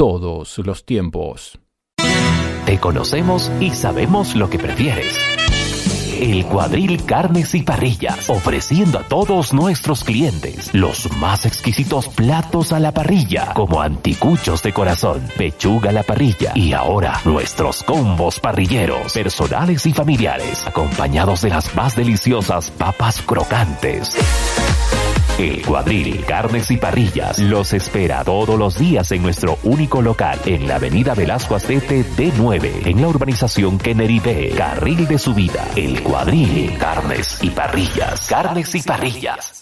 todos los tiempos. Te conocemos y sabemos lo que prefieres. El Cuadril Carnes y Parrillas, ofreciendo a todos nuestros clientes los más exquisitos platos a la parrilla, como anticuchos de corazón, pechuga a la parrilla y ahora nuestros combos parrilleros, personales y familiares, acompañados de las más deliciosas papas crocantes. El Cuadril Carnes y Parrillas los espera todos los días en nuestro único local en la avenida Velasco Astete D9, en la urbanización Kennedy B, carril de subida. El Cuadril Carnes y Parrillas. Carnes y Parrillas.